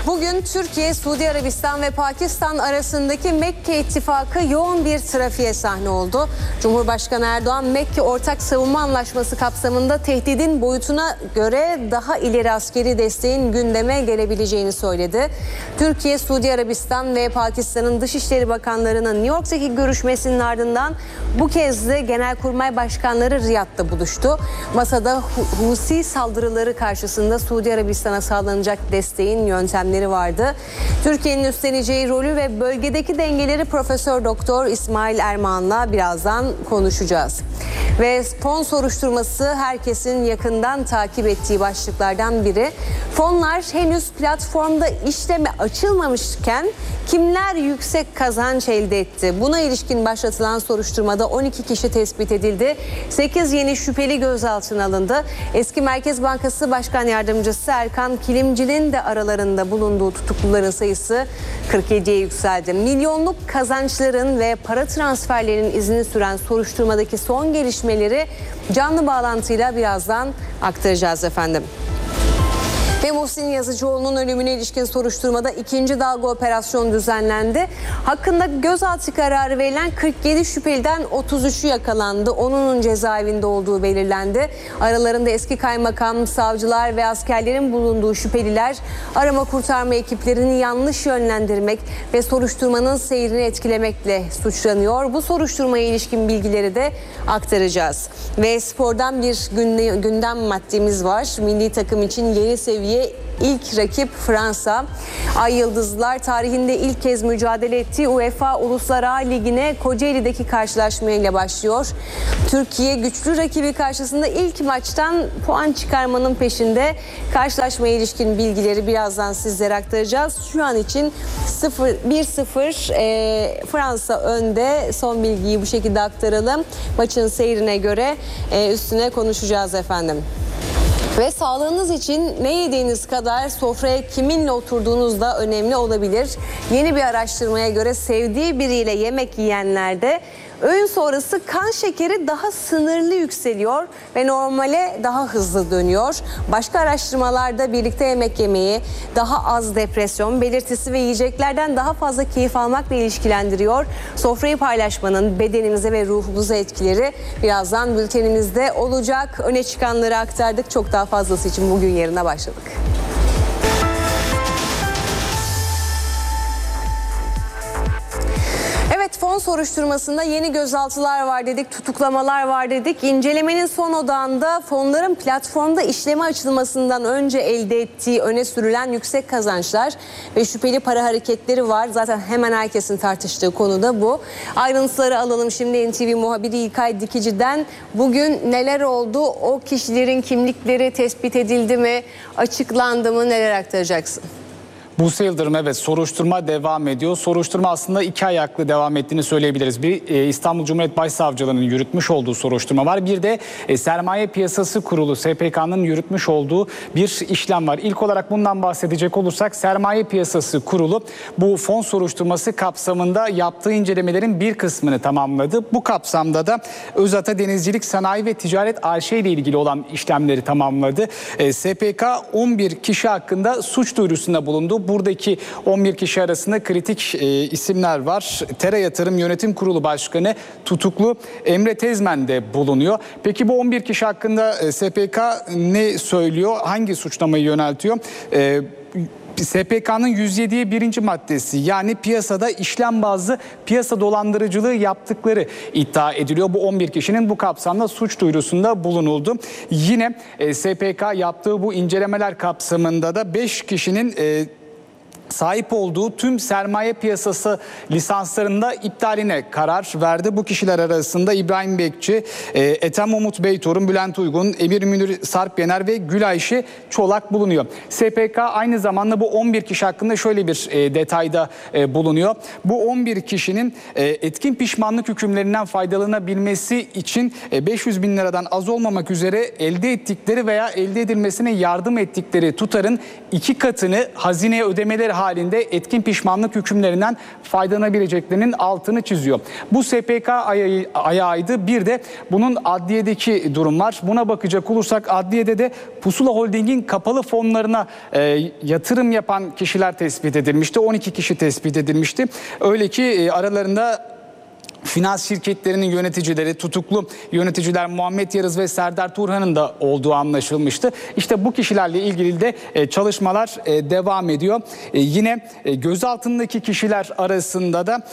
Bugün Türkiye, Suudi Arabistan ve Pakistan arasındaki Mekke ittifakı yoğun bir trafiğe sahne oldu. Cumhurbaşkanı Erdoğan, Mekke Ortak Savunma Anlaşması kapsamında tehdidin boyutuna göre daha ileri askeri desteğin gündeme gelebileceğini söyledi. Türkiye, Suudi Arabistan ve Pakistan'ın Dışişleri Bakanlarının New York'taki görüşmesinin ardından bu kez de Genelkurmay Başkanları Riyad'da buluştu. Masada Husi saldırıları karşısında Suudi Arabistan'a sağlanacak desteğin yöntemleri vardı. Türkiye'nin üstleneceği rolü ve bölgedeki dengeleri Profesör Doktor İsmail Ermağan'la birazdan konuşacağız. Ve fon soruşturması herkesin yakından takip ettiği başlıklardan biri. Fonlar henüz platformda işleme açılmamışken kimler yüksek kazanç elde etti? Buna ilişkin başlatılan soruşturmada 12 kişi tespit edildi. 8 yeni şüpheli gözaltına alındı. Eski Merkez Bankası Başkan Yardımcısı Erkan Kilimci'nin de aralarında bulunduğu tutukluların sayısı 47'ye yükseldi. Milyonluk kazançların ve para transferlerinin izini süren soruşturmadaki son gelişmeleri canlı bağlantıyla birazdan aktaracağız efendim. Ve Muhsin Yazıcıoğlu'nun ölümüne ilişkin soruşturmada ikinci dalga operasyon düzenlendi. Hakkında gözaltı kararı verilen 47 şüpheliden 33'ü yakalandı. 10'unun cezaevinde olduğu belirlendi. Aralarında eski kaymakam, savcılar ve askerlerin bulunduğu şüpheliler arama kurtarma ekiplerini yanlış yönlendirmek ve soruşturmanın seyrini etkilemekle suçlanıyor. Bu soruşturmaya ilişkin bilgileri de aktaracağız. Ve spordan bir gündem maddemiz var. Milli takım için yeni seviye ilk rakip Fransa. Ay Yıldızlılar tarihinde ilk kez mücadele ettiği UEFA Uluslar A Ligi'ne Kocaeli'deki karşılaşmayla başlıyor. Türkiye güçlü rakibi karşısında ilk maçtan puan çıkarmanın peşinde. Karşılaşmaya ilişkin bilgileri birazdan sizlere aktaracağız. Şu an için 1-0 Fransa önde. Son bilgiyi bu şekilde aktaralım. Maçın seyrine göre üstüne konuşacağız efendim. Ve sağlığınız için ne yediğiniz kadar sofraya kiminle oturduğunuz da önemli olabilir. Yeni bir araştırmaya göre sevdiği biriyle yemek yiyenlerde öğün sonrası kan şekeri daha sınırlı yükseliyor ve normale daha hızlı dönüyor. Başka araştırmalarda birlikte yemek yemeyi daha az depresyon belirtisi ve yiyeceklerden daha fazla keyif almakla ilişkilendiriyor. Sofrayı paylaşmanın bedenimize ve ruhumuza etkileri birazdan bültenimizde olacak. Öne çıkanları aktardık. Çok daha fazlası için bugün yarına başladık. Fon soruşturmasında yeni gözaltılar var dedik, tutuklamalar var dedik. İncelemenin son odağında fonların platformda işleme açılmasından önce elde ettiği öne sürülen yüksek kazançlar ve şüpheli para hareketleri var. Zaten hemen herkesin tartıştığı konu da bu. Ayrıntıları alalım şimdi NTV muhabiri İlkay Dikici'den. Bugün neler oldu? O kişilerin kimlikleri tespit edildi mi? Açıklandı mı? Neler aktaracaksın? Buse Yıldırım, evet, soruşturma devam ediyor. Soruşturma aslında 2 ayaklı devam ettiğini söyleyebiliriz. Bir İstanbul Cumhuriyet Başsavcılığı'nın yürütmüş olduğu soruşturma var. Bir de Sermaye Piyasası Kurulu SPK'nın yürütmüş olduğu bir işlem var. İlk olarak bundan bahsedecek olursak Sermaye Piyasası Kurulu bu fon soruşturması kapsamında yaptığı incelemelerin bir kısmını tamamladı. Bu kapsamda da Özata Denizcilik Sanayi ve Ticaret AŞ ile ilgili olan işlemleri tamamladı. SPK 11 kişi hakkında suç duyurusunda bulundu. Buradaki 11 kişi arasında kritik isimler var. Tera Yatırım Yönetim Kurulu Başkanı tutuklu Emre Tezmen de bulunuyor. Peki bu 11 kişi hakkında SPK ne söylüyor? Hangi suçlamayı yöneltiyor? SPK'nın 107'ye 1. maddesi, yani piyasada işlem bazlı piyasa dolandırıcılığı yaptıkları iddia ediliyor. Bu 11 kişinin bu kapsamda suç duyurusunda bulunuldu. Yine SPK yaptığı bu incelemeler kapsamında da 5 kişinin sahip olduğu tüm sermaye piyasası lisanslarında iptaline karar verdi. Bu kişiler arasında İbrahim Bekçi, Ethem Umut Beytorun, Bülent Uygun, Emir Münir Sarp Yener ve Gülayşe Çolak bulunuyor. SPK aynı zamanda bu 11 kişi hakkında şöyle bir detayda bulunuyor. Bu 11 kişinin etkin pişmanlık hükümlerinden faydalanabilmesi için 500 bin liradan az olmamak üzere elde ettikleri veya elde edilmesine yardım ettikleri tutarın 2 katını hazineye ödemeleri halinde etkin pişmanlık hükümlerinden faydalanabileceklerinin altını çiziyor. Bu SPK ayağıydı. Bir de bunun adliyedeki durum var. Buna bakacak olursak adliyede de Pusula Holding'in kapalı fonlarına yatırım yapan kişiler tespit edilmişti. 12 kişi tespit edilmişti. Öyle ki aralarında finans şirketlerinin yöneticileri, tutuklu yöneticiler Muhammed Yarız ve Serdar Turhan'ın da olduğu anlaşılmıştı. İşte bu kişilerle ilgili de çalışmalar devam ediyor. Yine gözaltındaki kişiler arasında da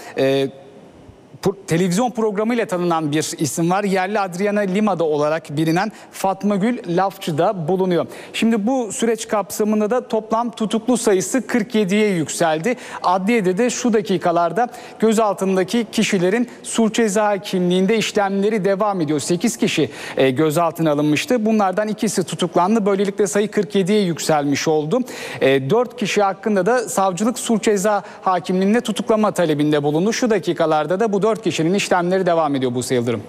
televizyon programıyla tanınan bir isim var. Yerli Adriana Lima'da olarak bilinen Fatma Gül Lafçı da bulunuyor. Şimdi bu süreç kapsamında da toplam tutuklu sayısı 47'ye yükseldi. Adliyede de şu dakikalarda gözaltındaki kişilerin sulh ceza kimliğinde işlemleri devam ediyor. 8 kişi gözaltına alınmıştı. Bunlardan ikisi tutuklandı. Böylelikle sayı 47'ye yükselmiş oldu. 4 kişi hakkında da savcılık sulh ceza hakimliğinde tutuklama talebinde bulundu. Şu dakikalarda da bu 4 kişinin işlemleri devam ediyor Buse Yıldırım.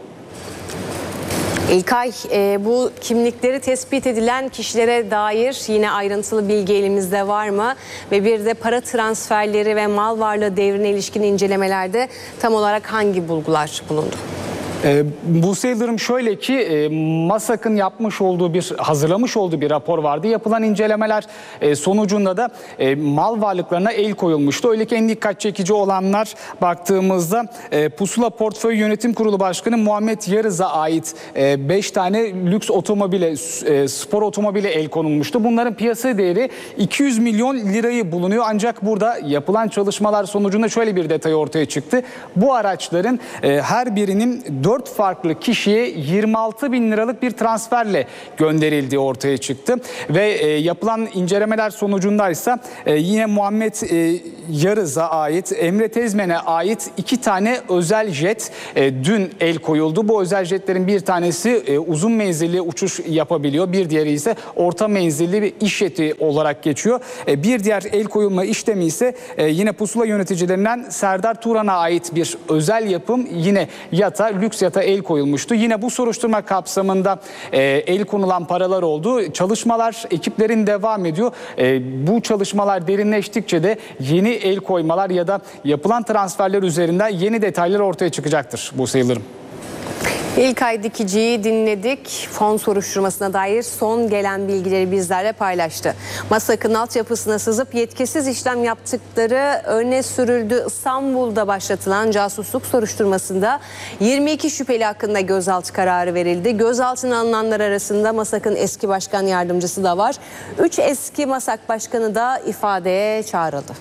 İlkay, bu kimlikleri tespit edilen kişilere dair yine ayrıntılı bilgi elimizde var mı? Ve bir de para transferleri ve mal varlığı devrine ilişkin incelemelerde tam olarak hangi bulgular bulundu? Buse Yıldırım, şöyle ki MASAK'ın hazırlamış olduğu bir rapor vardı. Yapılan incelemeler sonucunda da mal varlıklarına el koyulmuştu. Öyle ki en dikkat çekici olanlar baktığımızda Pusula Portföy Yönetim Kurulu Başkanı Muhammed Yarız'a ait 5 tane lüks otomobile, spor otomobile el konulmuştu. Bunların piyasa değeri 200 milyon lirayı bulunuyor. Ancak burada yapılan çalışmalar sonucunda şöyle bir detay ortaya çıktı. Bu araçların her birinin 4 farklı kişiye 26 bin liralık bir transferle gönderildiği ortaya çıktı. Ve yapılan incelemeler sonucundaysa yine Muhammed Yarız'a ait, Emre Tezmen'e ait 2 tane özel jet dün el koyuldu. Bu özel jetlerin bir tanesi uzun menzilli uçuş yapabiliyor. Bir diğeri ise orta menzilli bir iş jeti olarak geçiyor. Bir diğer el koyulma işlemi ise yine Pusula yöneticilerinden Serdar Turan'a ait bir özel yapım yine lüks yata el koyulmuştu. Yine bu soruşturma kapsamında el konulan paralar oldu. Çalışmalar, ekiplerin devam ediyor. Bu çalışmalar derinleştikçe de yeni el koymalar ya da yapılan transferler üzerinden yeni detaylar ortaya çıkacaktır Buse Yıldırım. İlkay Dikici'yi dinledik. Fon soruşturmasına dair son gelen bilgileri bizlerle paylaştı. MASAK'ın altyapısına sızıp yetkisiz işlem yaptıkları öne sürüldü. İstanbul'da başlatılan casusluk soruşturmasında 22 şüpheli hakkında gözaltı kararı verildi. Gözaltına alınanlar arasında MASAK'ın eski başkan yardımcısı da var. 3 eski MASAK başkanı da ifadeye çağrıldı.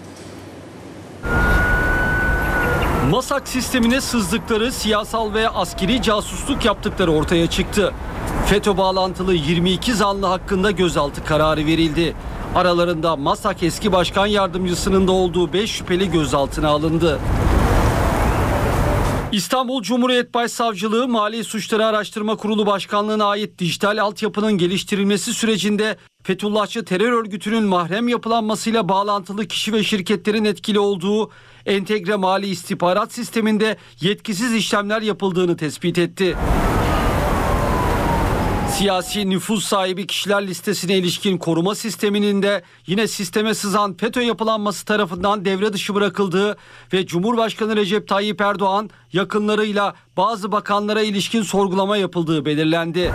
MASAK sistemine sızdıkları, siyasal ve askeri casusluk yaptıkları ortaya çıktı. FETÖ bağlantılı 22 zanlı hakkında gözaltı kararı verildi. Aralarında MASAK eski başkan yardımcısının da olduğu 5 şüpheli gözaltına alındı. İstanbul Cumhuriyet Başsavcılığı Mali Suçları Araştırma Kurulu Başkanlığı'na ait dijital altyapının geliştirilmesi sürecinde Fethullahçı terör örgütünün mahrem yapılanmasıyla bağlantılı kişi ve şirketlerin etkili olduğu entegre mali istihbarat sisteminde yetkisiz işlemler yapıldığını tespit etti. Siyasi nüfuz sahibi kişiler listesine ilişkin koruma sisteminin de yine sisteme sızan FETÖ yapılanması tarafından devre dışı bırakıldığı ve Cumhurbaşkanı Recep Tayyip Erdoğan yakınlarıyla bazı bakanlara ilişkin sorgulama yapıldığı belirlendi.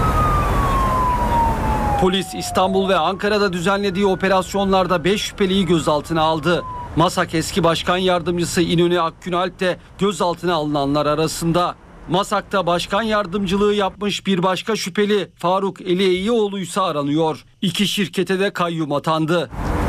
Polis İstanbul ve Ankara'da düzenlediği operasyonlarda 5 şüpheliyi gözaltına aldı. MASAK eski başkan yardımcısı İnönü Akgünalp de gözaltına alınanlar arasında. MASAK'ta başkan yardımcılığı yapmış bir başka şüpheli Faruk Eliyioğlu ise aranıyor. 2 şirkete de kayyum atandı.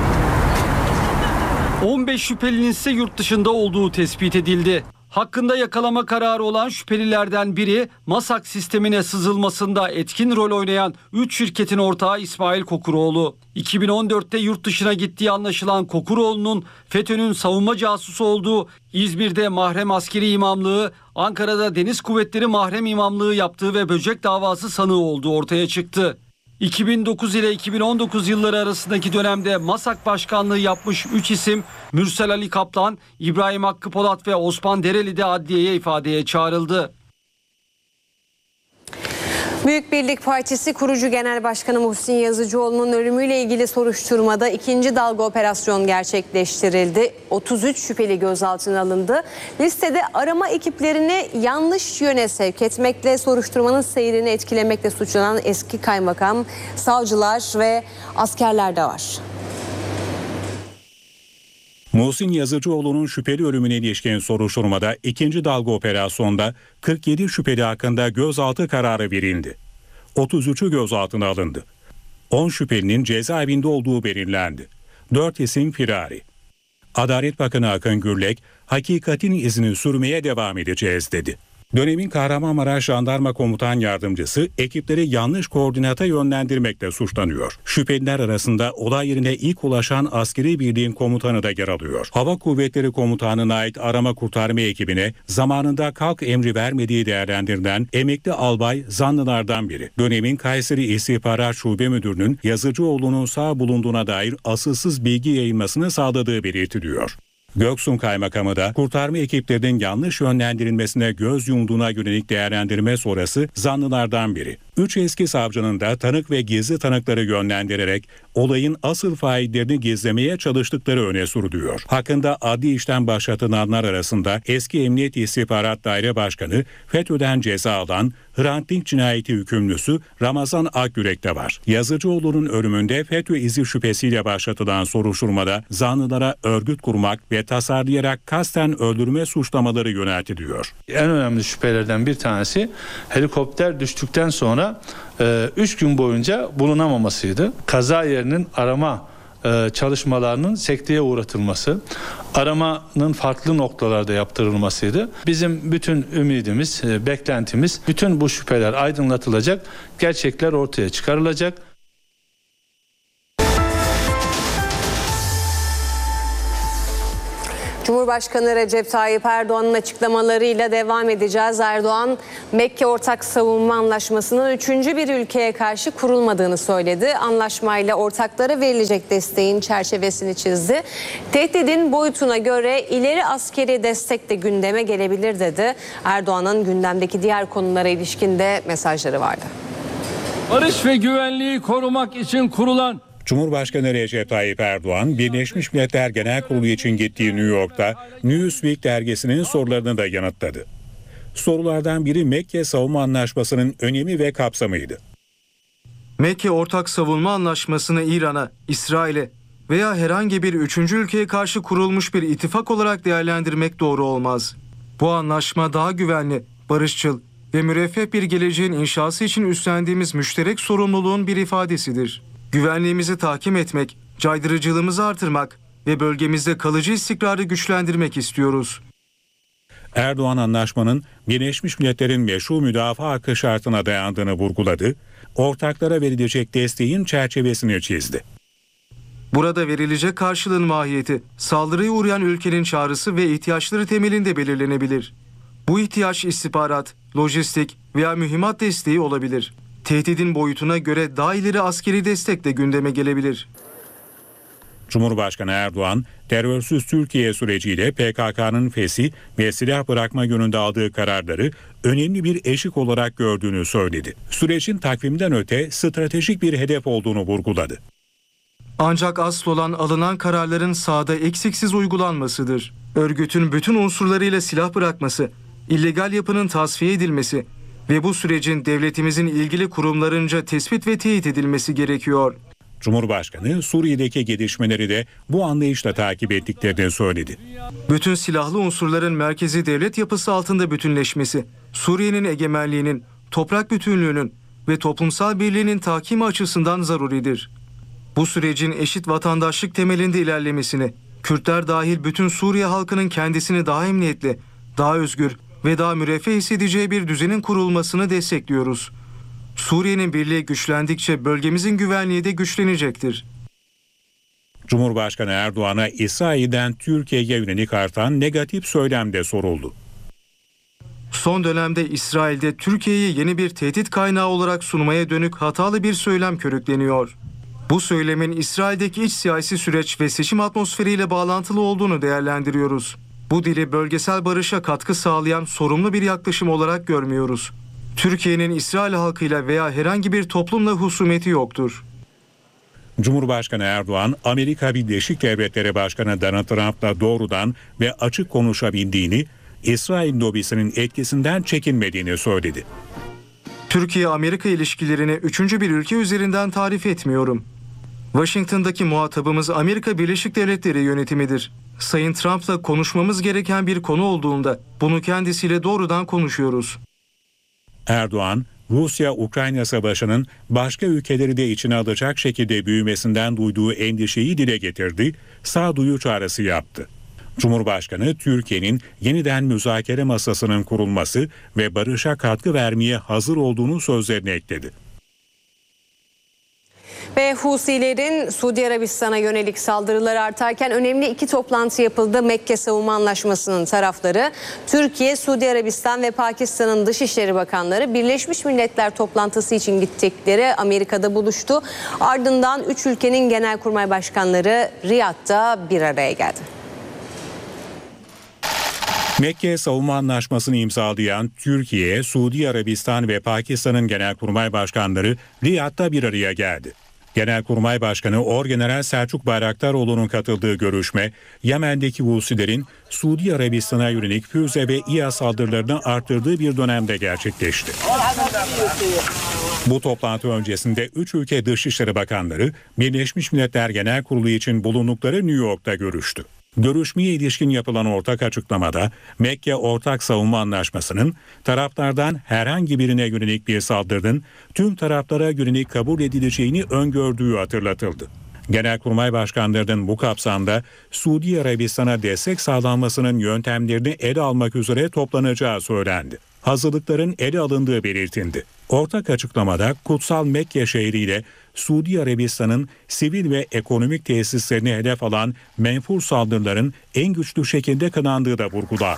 15 şüphelinin ise yurt dışında olduğu tespit edildi. Hakkında yakalama kararı olan şüphelilerden biri MASAK sistemine sızılmasında etkin rol oynayan 3 şirketin ortağı İsmail Kokuroğlu. 2014'te yurt dışına gittiği anlaşılan Kokuroğlu'nun FETÖ'nün savunma casusu olduğu, İzmir'de mahrem askeri imamlığı, Ankara'da Deniz Kuvvetleri mahrem imamlığı yaptığı ve böcek davası sanığı olduğu ortaya çıktı. 2009 ile 2019 yılları arasındaki dönemde MASAK başkanlığı yapmış 3 isim Mürsel Ali Kaplan, İbrahim Hakkı Polat ve Osman Dereli de adliyeye ifadeye çağrıldı. Büyük Birlik Partisi kurucu Genel Başkanı Muhsin Yazıcıoğlu'nun ölümüyle ilgili soruşturmada ikinci dalga operasyon gerçekleştirildi. 33 şüpheli gözaltına alındı. Listede arama ekiplerini yanlış yöne sevk etmekle, soruşturmanın seyrini etkilemekle suçlanan eski kaymakam, savcılar ve askerler de var. Muhsin Yazıcıoğlu'nun şüpheli ölümüne ilişkin soruşturmada ikinci dalga operasyonda 47 şüpheli hakkında gözaltı kararı verildi. 33'ü gözaltına alındı. 10 şüphelinin cezaevinde olduğu belirlendi. 4 isim firari. Adalet Bakanı Akın Gürlek, hakikatin izini sürmeye devam edeceğiz dedi. Dönemin Kahramanmaraş Jandarma Komutan Yardımcısı ekipleri yanlış koordinata yönlendirmekle suçlanıyor. Şüpheliler arasında olay yerine ilk ulaşan askeri birliğin komutanı da yer alıyor. Hava Kuvvetleri Komutanlığı'na ait arama kurtarma ekibine zamanında kalk emri vermediği değerlendirilen emekli albay zanlılardan biri. Dönemin Kayseri İstihbarat Şube Müdürü'nün Yazıcıoğlu'nun sağ bulunduğuna dair asılsız bilgi yayılmasını sağladığı belirtiliyor. Göksun Kaymakamı da kurtarma ekiplerinin yanlış yönlendirilmesine göz yumduğuna yönelik değerlendirme sonrası zanlılardan biri. 3 eski savcının da tanık ve gizli tanıkları yönlendirerek olayın asıl faillerini gizlemeye çalıştıkları öne sürülüyor. Hakkında adli işlem başlatılanlar arasında eski Emniyet İstihbarat Daire Başkanı, FETÖ'den ceza alan Hrant Dink cinayeti hükümlüsü Ramazan Akgürek de var. Yazıcıoğlu'nun ölümünde FETÖ izi şüphesiyle başlatılan soruşturmada zanlılara örgüt kurmak ve tasarlayarak kasten öldürme suçlamaları yöneltiliyor. En önemli şüphelerden bir tanesi helikopter düştükten sonra 3 gün boyunca bulunamamasıydı. Kaza yerinin arama çalışmalarının sekteye uğratılması, aramanın farklı noktalarda yaptırılmasıydı. Bizim bütün ümidimiz, beklentimiz bütün bu şüpheler aydınlatılacak, gerçekler ortaya çıkarılacak. Cumhurbaşkanı Recep Tayyip Erdoğan'ın açıklamalarıyla devam edeceğiz. Erdoğan, Mekke Ortak Savunma Anlaşması'nın 3. bir ülkeye karşı kurulmadığını söyledi. Anlaşmayla ortaklara verilecek desteğin çerçevesini çizdi. Tehdidin boyutuna göre ileri askeri destek de gündeme gelebilir dedi. Erdoğan'ın gündemdeki diğer konulara ilişkin de mesajları vardı. Barış ve güvenliği korumak için kurulan Cumhurbaşkanı Recep Tayyip Erdoğan, Birleşmiş Milletler Genel Kurulu için gittiği New York'ta Newsweek dergisinin sorularını da yanıtladı. Sorulardan biri Mekke Savunma Anlaşması'nın önemi ve kapsamıydı. Mekke Ortak Savunma Anlaşması'nı İran'a, İsrail'e veya herhangi bir üçüncü ülkeye karşı kurulmuş bir ittifak olarak değerlendirmek doğru olmaz. Bu anlaşma daha güvenli, barışçıl ve müreffeh bir geleceğin inşası için üstlendiğimiz müşterek sorumluluğun bir ifadesidir. Güvenliğimizi tahkim etmek, caydırıcılığımızı artırmak ve bölgemizde kalıcı istikrarı güçlendirmek istiyoruz. Erdoğan anlaşmanın Birleşmiş Milletler'in meşru müdafaa hakkı şartına dayandığını vurguladı, ortaklara verilecek desteğin çerçevesini çizdi. Burada verilecek karşılığın mahiyeti, saldırıya uğrayan ülkenin çağrısı ve ihtiyaçları temelinde belirlenebilir. Bu ihtiyaç istihbarat, lojistik veya mühimmat desteği olabilir. Tehdidin boyutuna göre daha ileri askeri destek de gündeme gelebilir. Cumhurbaşkanı Erdoğan, terörsüz Türkiye süreciyle PKK'nın fesih ve silah bırakma yönünde aldığı kararları önemli bir eşik olarak gördüğünü söyledi. Sürecin takvimden öte stratejik bir hedef olduğunu vurguladı. Ancak asıl olan alınan kararların sahada eksiksiz uygulanmasıdır. Örgütün bütün unsurlarıyla silah bırakması, illegal yapının tasfiye edilmesi ve bu sürecin devletimizin ilgili kurumlarınca tespit ve teyit edilmesi gerekiyor. Cumhurbaşkanı Suriye'deki gelişmeleri de bu anlayışla takip ettiklerini söyledi. Bütün silahlı unsurların merkezi devlet yapısı altında bütünleşmesi, Suriye'nin egemenliğinin, toprak bütünlüğünün ve toplumsal birliğinin tahkimi açısından zaruridir. Bu sürecin eşit vatandaşlık temelinde ilerlemesini, Kürtler dahil bütün Suriye halkının kendisini daha emniyetli, daha özgür ve daha müreffeh hissedeceği bir düzenin kurulmasını destekliyoruz. Suriye'nin birliği güçlendikçe bölgemizin güvenliği de güçlenecektir. Cumhurbaşkanı Erdoğan'a İsrail'den Türkiye'ye yönelik artan negatif söylem de soruldu. Son dönemde İsrail'de Türkiye'yi yeni bir tehdit kaynağı olarak sunmaya dönük hatalı bir söylem körükleniyor. Bu söylemin İsrail'deki iç siyasi süreç ve seçim atmosferiyle bağlantılı olduğunu değerlendiriyoruz. Bu dili bölgesel barışa katkı sağlayan sorumlu bir yaklaşım olarak görmüyoruz. Türkiye'nin İsrail halkıyla veya herhangi bir toplumla husumeti yoktur. Cumhurbaşkanı Erdoğan, Amerika Birleşik Devletleri Başkanı Donald Trump'la doğrudan ve açık konuşabildiğini, İsrail lobisinin etkisinden çekinmediğini söyledi. Türkiye-Amerika ilişkilerini üçüncü bir ülke üzerinden tarif etmiyorum. Washington'daki muhatabımız Amerika Birleşik Devletleri yönetimidir. Sayın Trump'la konuşmamız gereken bir konu olduğunda bunu kendisiyle doğrudan konuşuyoruz. Erdoğan, Rusya-Ukrayna savaşının başka ülkeleri de içine alacak şekilde büyümesinden duyduğu endişeyi dile getirdi, sağduyu çağrısı yaptı. Cumhurbaşkanı, Türkiye'nin yeniden müzakere masasının kurulması ve barışa katkı vermeye hazır olduğunu sözlerine ekledi. Ve Husilerin Suudi Arabistan'a yönelik saldırıları artarken önemli iki toplantı yapıldı. Mekke Savunma Anlaşması'nın tarafları, Türkiye, Suudi Arabistan ve Pakistan'ın Dışişleri Bakanları Birleşmiş Milletler toplantısı için gittikleri Amerika'da buluştu. Ardından üç ülkenin genelkurmay başkanları Riyad'da bir araya geldi. Mekke Savunma Anlaşması'nı imzalayan Türkiye, Suudi Arabistan ve Pakistan'ın genelkurmay başkanları Riyad'da bir araya geldi. Genelkurmay Başkanı Orgeneral Selçuk Bayraktaroğlu'nun katıldığı görüşme, Yemen'deki Husilerin Suudi Arabistan'a yönelik füze ve İHA saldırılarını arttırdığı bir dönemde gerçekleşti. Bu toplantı öncesinde 3 ülke Dışişleri Bakanları Birleşmiş Milletler Genel Kurulu için bulundukları New York'ta görüştü. Görüşmeye ilişkin yapılan ortak açıklamada Mekke Ortak Savunma Anlaşması'nın taraflardan herhangi birine yönelik bir saldırının tüm taraflara yönelik kabul edileceğini öngördüğü hatırlatıldı. Genelkurmay başkanlarının bu kapsamda Suudi Arabistan'a destek sağlanmasının yöntemlerini ele almak üzere toplanacağı söylendi. Hazırlıkların ele alındığı belirtildi. Ortak açıklamada Kutsal Mekke şehriyle Suudi Arabistan'ın sivil ve ekonomik tesislerini hedef alan menfur saldırıların en güçlü şekilde kınandığı da vurgulandı.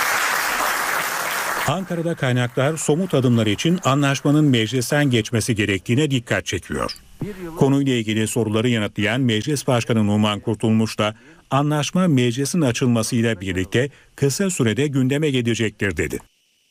Ankara'da kaynaklar somut adımlar için anlaşmanın meclisten geçmesi gerektiğine dikkat çekiyor. Konuyla ilgili soruları yanıtlayan Meclis Başkanı Numan Kurtulmuş da anlaşma meclisin açılmasıyla birlikte kısa sürede gündeme gelecektir dedi.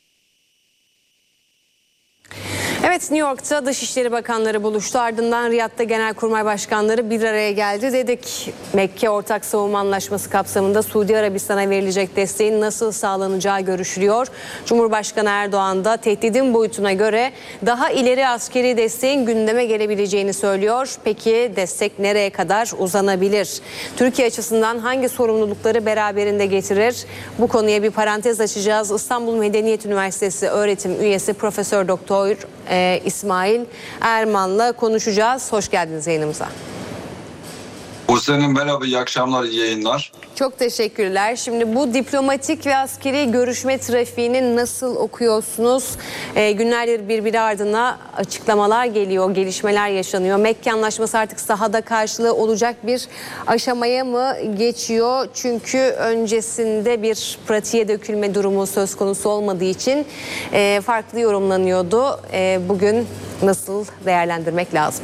Evet, New York'ta Dışişleri Bakanları buluştu. Ardından Riyad'da Genelkurmay Başkanları bir araya geldi. Dedik, Mekke Ortak Savunma Anlaşması kapsamında Suudi Arabistan'a verilecek desteğin nasıl sağlanacağı görüşülüyor. Cumhurbaşkanı Erdoğan da tehdidin boyutuna göre daha ileri askeri desteğin gündeme gelebileceğini söylüyor. Peki destek nereye kadar uzanabilir? Türkiye açısından hangi sorumlulukları beraberinde getirir? Bu konuya bir parantez açacağız. İstanbul Medeniyet Üniversitesi öğretim üyesi Profesör Doktor İsmail Erman'la konuşacağız. Hoş geldiniz yayınımıza. Buse'nin merhaba, iyi akşamlar, iyi yayınlar. Çok teşekkürler. Şimdi bu diplomatik ve askeri görüşme trafiğini nasıl okuyorsunuz? Günlerdir birbiri ardına açıklamalar geliyor, gelişmeler yaşanıyor. Mekke Anlaşması artık sahada karşılığı olacak bir aşamaya mı geçiyor? Çünkü öncesinde bir pratiğe dökülme durumu söz konusu olmadığı için farklı yorumlanıyordu. Bugün nasıl değerlendirmek lazım?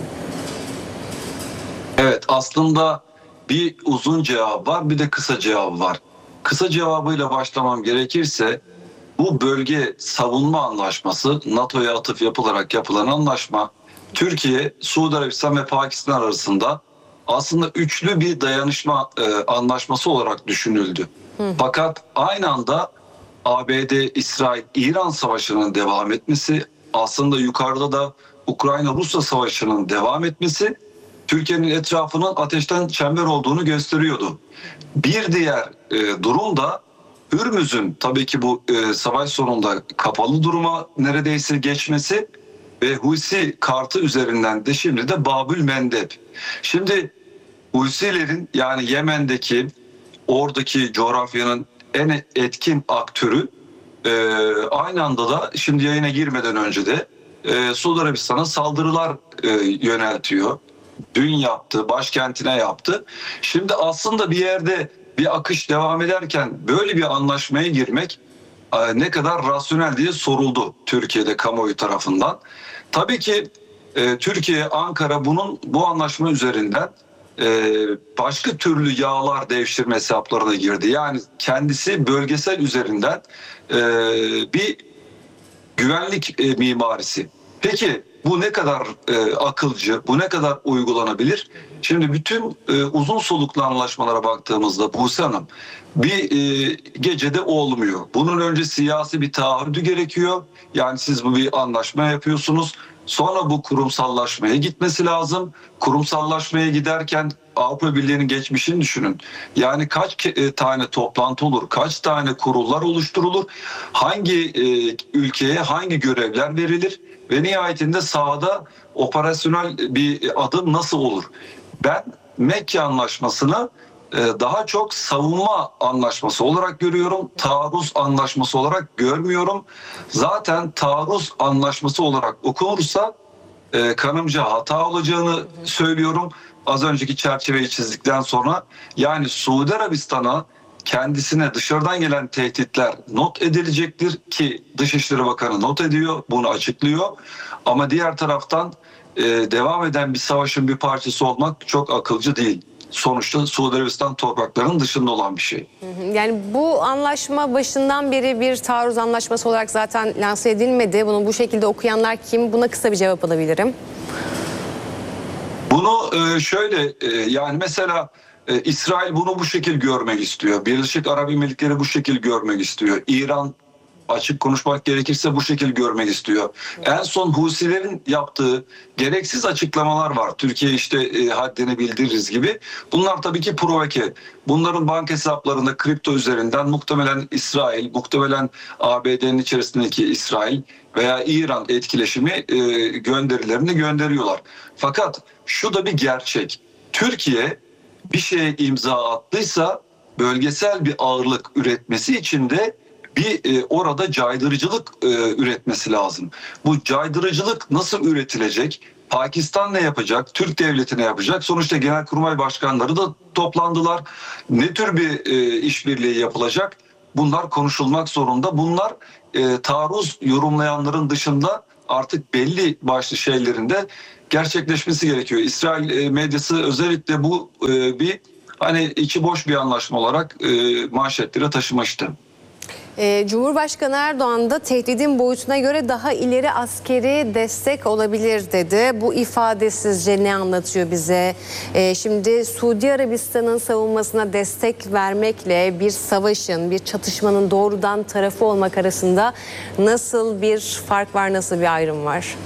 Evet, aslında bir uzun cevap var, bir de kısa cevap var. Kısa cevabıyla başlamam gerekirse, bu bölge savunma anlaşması, NATO'ya atıf yapılarak yapılan anlaşma, Türkiye, Suudi Arabistan ve Pakistan arasında aslında üçlü bir dayanışma anlaşması olarak düşünüldü. Fakat aynı anda ABD, İsrail, İran savaşının devam etmesi, aslında yukarıda da Ukrayna-Rusya savaşının devam etmesi, Türkiye'nin etrafının ateşten çember olduğunu gösteriyordu. Bir diğer durum da Hürmüz'ün tabii ki bu savaş sonunda kapalı duruma neredeyse geçmesi ve Husi kartı üzerinden de şimdi de Babül Mendeb. Şimdi Husilerin, yani Yemen'deki, oradaki coğrafyanın en etkin aktörü, aynı anda da şimdi yayına girmeden önce de Suudi Arabistan'a saldırılar yöneltiyor. Dün yaptı, başkentine yaptı. Şimdi aslında bir yerde bir akış devam ederken böyle bir anlaşmaya girmek ne kadar rasyonel diye soruldu Türkiye'de kamuoyu tarafından. Tabii ki Türkiye, Ankara bu anlaşma üzerinden başka türlü yağlar devşirme hesaplarına girdi. Yani kendisi bölgesel üzerinden bir güvenlik mimarisi. Peki bu ne kadar akılcı, bu ne kadar uygulanabilir? Şimdi bütün uzun soluklu anlaşmalara baktığımızda Buse Hanım bir gecede olmuyor. Bunun önce siyasi bir taahhüdü gerekiyor. Yani siz bu bir anlaşma yapıyorsunuz. Sonra bu kurumsallaşmaya gitmesi lazım. Kurumsallaşmaya giderken Avrupa Birliği'nin geçmişini düşünün. Yani kaç tane toplantı olur, kaç tane kurullar oluşturulur, hangi ülkeye hangi görevler verilir ve nihayetinde sahada operasyonel bir adım nasıl olur? Ben Mekke Anlaşması'nı daha çok savunma anlaşması olarak görüyorum. Taarruz anlaşması olarak görmüyorum. Zaten taarruz anlaşması olarak okunursa kanımca hata olacağını söylüyorum. Az önceki çerçeveyi çizdikten sonra yani Suudi Arabistan'a kendisine dışarıdan gelen tehditler not edilecektir ki Dışişleri Bakanı not ediyor, bunu açıklıyor. Ama diğer taraftan devam eden bir savaşın bir parçası olmak çok akılcı değil. Sonuçta Suudi Arabistan topraklarının dışında olan bir şey. Yani bu anlaşma başından beri bir taarruz anlaşması olarak zaten lanse edilmedi. Bunu bu şekilde okuyanlar kim? Buna kısa bir cevap alabilirim. Bunu şöyle yani mesela İsrail bunu bu şekil görmek istiyor. Birleşik Arap Emirlikleri bu şekil görmek istiyor. İran açık konuşmak gerekirse bu şekil görmek istiyor. En son Husilerin yaptığı gereksiz açıklamalar var. Türkiye işte haddini bildiririz gibi. Bunlar tabii ki provoke. Bunların banka hesaplarında kripto üzerinden muhtemelen İsrail, muhtemelen ABD'nin içerisindeki İsrail veya İran etkileşimi gönderilerini gönderiyorlar. Fakat şu da bir gerçek. Türkiye bir şeye imza attıysa bölgesel bir ağırlık üretmesi için de bir orada caydırıcılık üretmesi lazım. Bu caydırıcılık nasıl üretilecek? Pakistan ne yapacak? Türk devleti ne yapacak? Sonuçta Genelkurmay Başkanları da toplandılar. Ne tür bir işbirliği yapılacak? Bunlar konuşulmak zorunda. Bunlar taarruz yorumlayanların dışında artık belli başlı şeylerin de gerçekleşmesi gerekiyor. İsrail medyası özellikle bu bir hani içi boş bir anlaşma olarak manşetlere taşımıştı. Cumhurbaşkanı Erdoğan da tehdidin boyutuna göre daha ileri askeri destek olabilir dedi. Bu ifade sizce ne anlatıyor bize? Şimdi Suudi Arabistan'ın savunmasına destek vermekle bir savaşın, bir çatışmanın doğrudan tarafı olmak arasında nasıl bir fark var, nasıl bir ayrım var?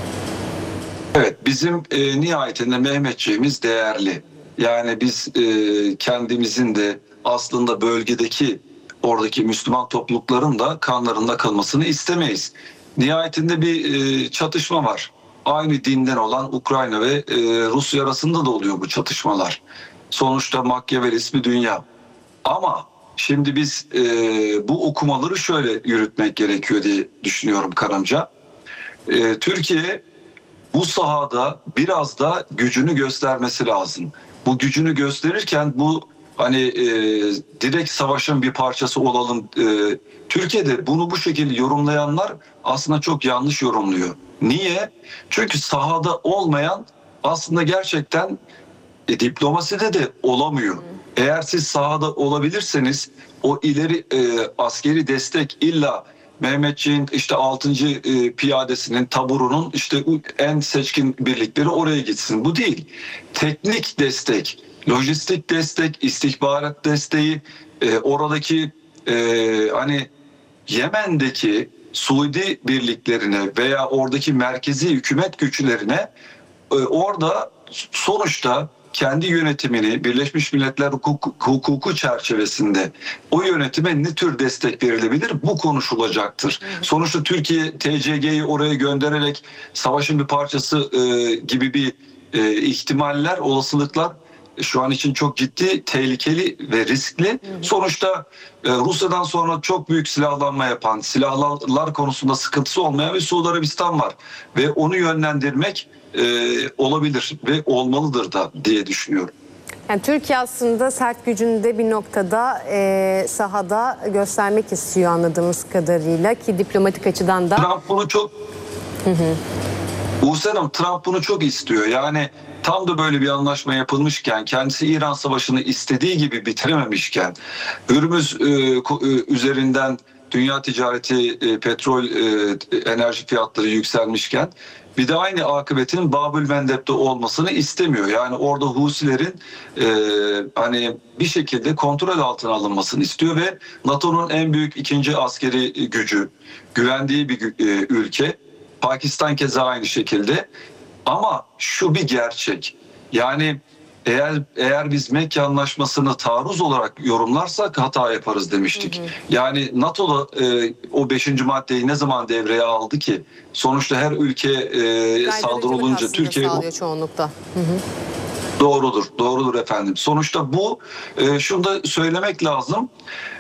Evet, bizim nihayetinde Mehmetçiğimiz değerli. Yani biz kendimizin de aslında bölgedeki oradaki Müslüman toplulukların da kanlarında kalmasını istemeyiz. Nihayetinde bir çatışma var. Aynı dinden olan Ukrayna ve Rusya arasında da oluyor bu çatışmalar. Sonuçta Makyavelist bir dünya. Ama şimdi biz bu okumaları şöyle yürütmek gerekiyor diye düşünüyorum kanımca. Türkiye bu sahada biraz da gücünü göstermesi lazım. Bu gücünü gösterirken bu hani direkt savaşın bir parçası olalım. Türkiye'de bunu bu şekilde yorumlayanlar aslında çok yanlış yorumluyor. Niye? Çünkü sahada olmayan aslında gerçekten diplomaside de olamıyor. Eğer siz sahada olabilirseniz o ileri askeri destek illa Mehmetçiğin işte 6. piyadesinin, taburunun işte en seçkin birlikleri oraya gitsin. Bu değil. Teknik destek, lojistik destek, istihbarat desteği, oradaki hani Yemen'deki Suudi birliklerine veya oradaki merkezi hükümet güçlerine orada sonuçta kendi yönetimini Birleşmiş Milletler hukuku çerçevesinde o yönetime ne tür destek verilebilir? Bu konuşulacaktır. Sonuçta Türkiye TCG'yi oraya göndererek savaşın bir parçası gibi bir ihtimaller, olasılıklar şu an için çok ciddi, tehlikeli ve riskli. Sonuçta Rusya'dan sonra çok büyük silahlanma yapan, silahlar konusunda sıkıntısı olmayan bir Suudi Arabistan var. Ve onu yönlendirmek olabilir ve olmalıdır da diye düşünüyorum. Yani Türkiye aslında sert gücünü de bir noktada sahada göstermek istiyor anladığımız kadarıyla ki diplomatik açıdan da. Trump bunu çok... Buse Hanım, Trump bunu çok istiyor. Yani tam da böyle bir anlaşma yapılmışken, kendisi İran Savaşı'nı istediği gibi bitirememişken, Hürmüz üzerinden dünya ticareti, petrol, enerji fiyatları yükselmişken bir de aynı akıbetin Babülmendeb'de olmasını istemiyor. Yani orada Husilerin hani bir şekilde kontrol altına alınmasını istiyor ve NATO'nun en büyük ikinci askeri gücü, güvendiği bir ülke. Pakistan keza aynı şekilde. Ama şu bir gerçek. Yani eğer biz Mekke Anlaşması'nı taarruz olarak yorumlarsak hata yaparız demiştik. Yani NATO'da o 5. maddeyi ne zaman devreye aldı ki? Sonuçta her ülke saldırı olunca Türkiye çoğunlukta. Doğrudur efendim. Sonuçta bu şunu da söylemek lazım.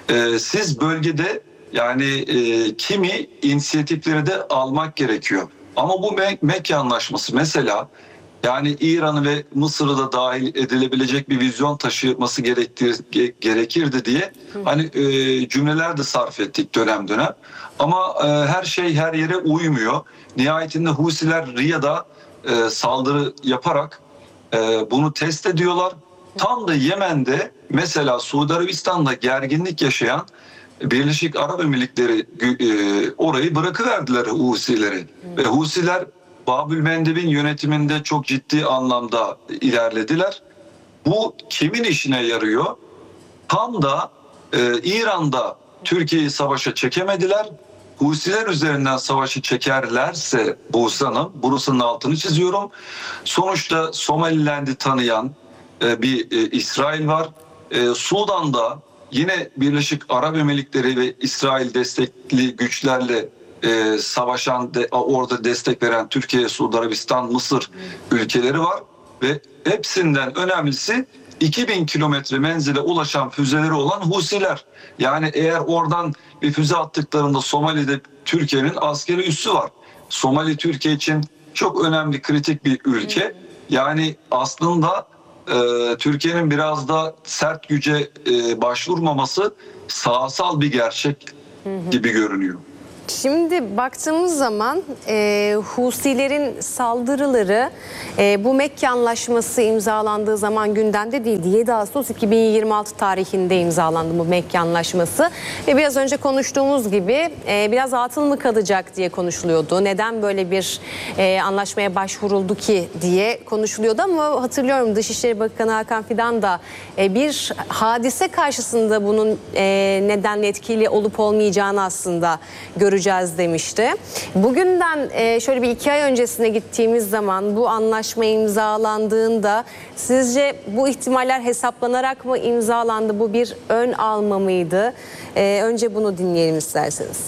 Siz bölgede yani kimi inisiyatifleri de almak gerekiyor. Ama bu Mekke Anlaşması mesela yani İran'ı ve Mısır'ı da dahil edilebilecek bir vizyon taşıması gerekirdi diye hani cümleler de sarf ettik dönem dönem. Ama her şey her yere uymuyor. Nihayetinde Husiler Riyad'a saldırı yaparak bunu test ediyorlar. Tam da Yemen'de mesela Suudi Arabistan'da gerginlik yaşayan Birleşik Arap Emirlikleri orayı bırakıverdiler Husileri. Ve Husiler Babülmendeb'in yönetiminde çok ciddi anlamda ilerlediler. Bu kimin işine yarıyor? Tam da İran'da Türkiye'yi savaşa çekemediler. Husiler üzerinden savaşı çekerlerse Buse Hanım, burasının altını çiziyorum. Sonuçta Somaliland'i tanıyan bir İsrail var. Sudan'da yine Birleşik Arap Emirlikleri ve İsrail destekli güçlerle savaşan, orada destek veren Türkiye, Suudi Arabistan, Mısır ülkeleri var ve hepsinden önemlisi 2000 kilometre menzile ulaşan füzeleri olan Husiler. Yani eğer oradan bir füze attıklarında Somali'de Türkiye'nin askeri üssü var. Somali Türkiye için çok önemli, kritik bir ülke. Yani aslında Türkiye'nin biraz da sert güce başvurmaması sahasal bir gerçek gibi görünüyor. Şimdi baktığımız zaman Husilerin saldırıları bu Mekke Anlaşması imzalandığı zaman gündemde değildi. 7 Ağustos 2026 tarihinde imzalandı bu Mekke Anlaşması. Ve biraz önce konuştuğumuz gibi biraz atıl mı kalacak diye konuşuluyordu. Neden böyle bir anlaşmaya başvuruldu ki diye konuşuluyordu. Ama hatırlıyorum Dışişleri Bakanı Hakan Fidan da bir hadise karşısında bunun nedenle etkili olup olmayacağını aslında göreceğiz demişti. Bugünden şöyle bir 2 ay öncesine gittiğimiz zaman bu anlaşma imzalandığında sizce bu ihtimaller hesaplanarak mı imzalandı? Bu bir ön alma mıydı? Önce bunu dinleyelim isterseniz.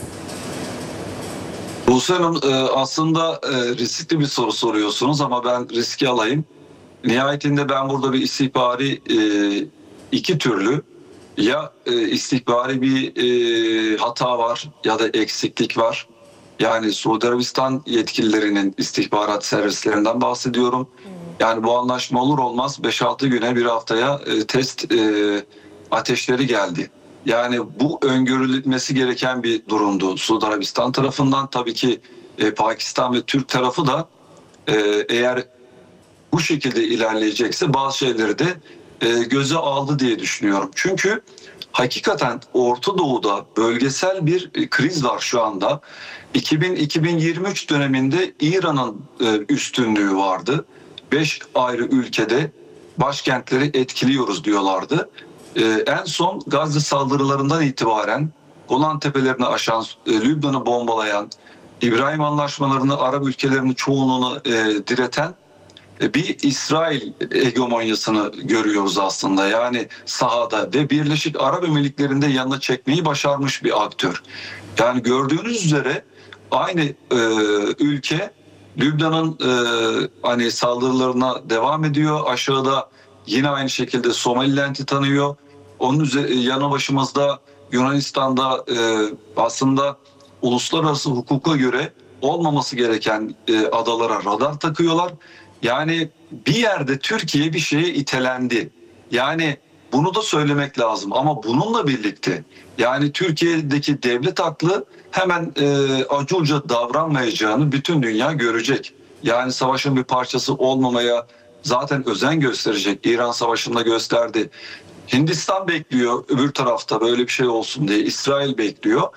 Buse Hanım aslında riskli bir soru soruyorsunuz ama ben riski alayım. Nihayetinde ben burada bir istihbari iki türlü ya istihbari bir hata var ya da eksiklik var. Yani Suudi Arabistan yetkililerinin istihbarat servislerinden bahsediyorum. Yani bu anlaşma olur olmaz 5-6 güne bir haftaya test ateşleri geldi. Yani bu öngörülmesi gereken bir durumdu Suudi Arabistan tarafından. Tabii ki Pakistan ve Türk tarafı da eğer bu şekilde ilerleyecekse bazı şeyleri de göze aldı diye düşünüyorum. Çünkü hakikaten Orta Doğu'da bölgesel bir kriz var şu anda. 2023 döneminde İran'ın üstünlüğü vardı. 5 ayrı ülkede başkentleri etkiliyoruz diyorlardı. En son Gazze saldırılarından itibaren Golan Tepelerini aşan, Lübnan'ı bombalayan, İbrahim Anlaşmalarını, Arap ülkelerinin çoğunluğunu direten bir İsrail hegemonyasını görüyoruz aslında. Yani sahada ve Birleşik Arap Emirlikleri'nde yanına çekmeyi başarmış bir aktör. Yani gördüğünüz üzere aynı ülke Lübnan'ın hani saldırılarına devam ediyor. Aşağıda yine aynı şekilde Somaliland'i tanıyor. Onun yanı başımızda Yunanistan'da aslında uluslararası hukuka göre olmaması gereken adalara radar takıyorlar. Yani bir yerde Türkiye bir şeye itelendi. Yani bunu da söylemek lazım ama bununla birlikte yani Türkiye'deki devlet aklı hemen aculca davranmayacağını bütün dünya görecek. Yani savaşın bir parçası olmamaya zaten özen gösterecek. İran Savaşı'nda gösterdi. Hindistan bekliyor öbür tarafta böyle bir şey olsun diye. İsrail bekliyor.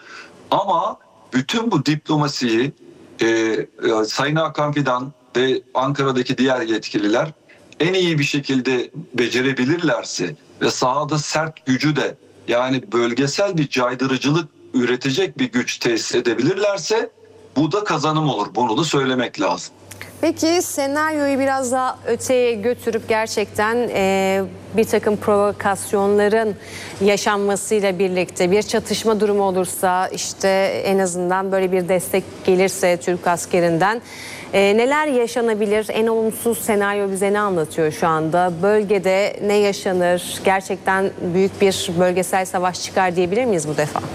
Ama bütün bu diplomasiyi Sayın Hakan Fidan ve Ankara'daki diğer yetkililer en iyi bir şekilde becerebilirlerse ve sahada sert gücü de, yani bölgesel bir caydırıcılık üretecek bir güç tesis edebilirlerse bu da kazanım olur. Bunu da söylemek lazım. Peki senaryoyu biraz daha öteye götürüp gerçekten bir takım provokasyonların yaşanmasıyla birlikte bir çatışma durumu olursa, işte en azından böyle bir destek gelirse Türk askerinden neler yaşanabilir? En olumsuz senaryo bize ne anlatıyor şu anda? Bölgede ne yaşanır? Gerçekten büyük bir bölgesel savaş çıkar diyebilir miyiz bu defa?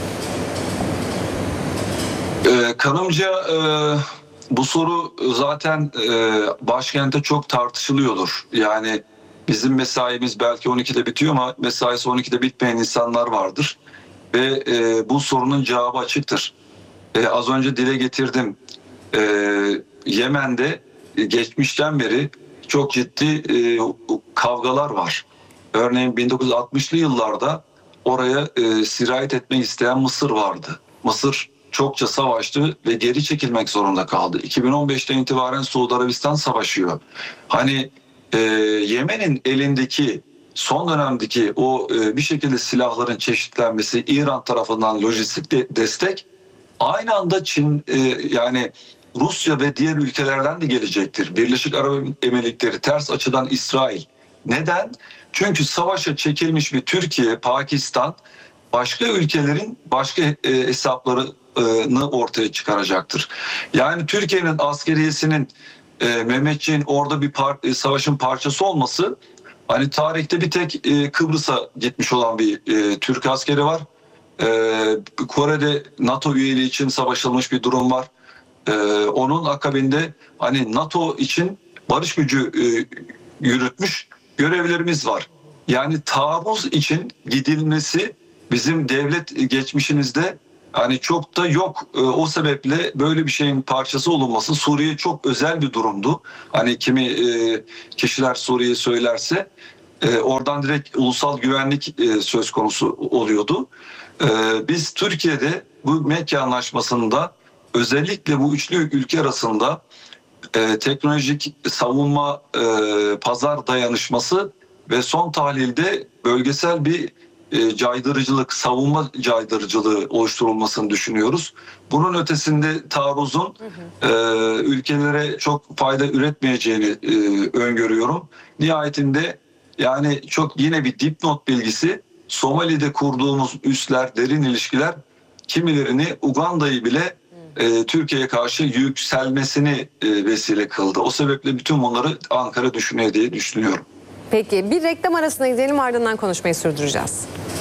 Kanımca bu soru zaten başkente çok tartışılıyordur. Yani bizim mesaimiz belki 12'de bitiyor ama mesaisi 12'de bitmeyen insanlar vardır. Ve bu sorunun cevabı açıktır. Az önce dile getirdim. Yemen'de geçmişten beri çok ciddi kavgalar var. Örneğin 1960'lı yıllarda oraya sirayet etmek isteyen Mısır vardı. Mısır çokça savaştı ve geri çekilmek zorunda kaldı. 2015'ten itibaren Suudi Arabistan savaşıyor. Hani Yemen'in elindeki son dönemdeki o bir şekilde silahların çeşitlenmesi, İran tarafından lojistik destek, aynı anda Çin yani Rusya ve diğer ülkelerden de gelecektir. Birleşik Arap Emirlikleri, ters açıdan İsrail. Neden? Çünkü savaşa çekilmiş bir Türkiye, Pakistan başka ülkelerin başka hesaplarını ortaya çıkaracaktır. Yani Türkiye'nin askeriyesinin Mehmetçiğin orada bir savaşın parçası olması, hani tarihte bir tek Kıbrıs'a gitmiş olan bir Türk askeri var. Kore'de NATO üyeliği için savaşılmış bir durum var. Onun akabinde hani NATO için barış gücü yürütmüş görevlerimiz var. Yani taarruz için gidilmesi bizim devlet geçmişimizde hani çok da yok. O sebeple böyle bir şeyin parçası olunması Suriye çok özel bir durumdu. Hani kimi kişiler Suriye söylerse oradan direkt ulusal güvenlik söz konusu oluyordu. Biz Türkiye'de bu Mekke Anlaşması'nda özellikle bu üçlü ülke arasında teknolojik savunma pazar dayanışması ve son tahlilde bölgesel bir caydırıcılık, savunma caydırıcılığı oluşturulmasını düşünüyoruz. Bunun ötesinde taarruzun ülkelere çok fayda üretmeyeceğini öngörüyorum. Nihayetinde yani çok yine bir dipnot bilgisi, Somali'de kurduğumuz üsler, derin ilişkiler kimilerini, Uganda'yı bile Türkiye'ye karşı yükselmesini vesile kıldı. O sebeple bütün bunları Ankara düşünüyor diye düşünüyorum. Peki bir reklam arasına gidelim, ardından konuşmayı sürdüreceğiz.